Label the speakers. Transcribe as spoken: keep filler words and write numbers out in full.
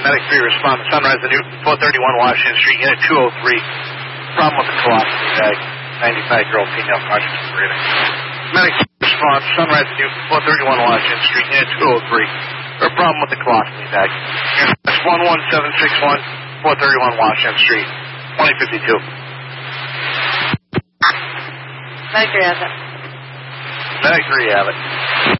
Speaker 1: Medic three respond to Sunrise and Newton, four thirty-one Washington Street, Unit two oh three. Problem with the colostomy bag. ninety-five-year-old female conscious of breathing. Medic response, Sunrise and Newton, four thirty-one Washington Street, Unit two oh three. For a problem with the colostomy bag. That's one one seven six one, four thirty-one Washington Street, twenty fifty-two.
Speaker 2: Medic three has it.
Speaker 1: Medic three have it.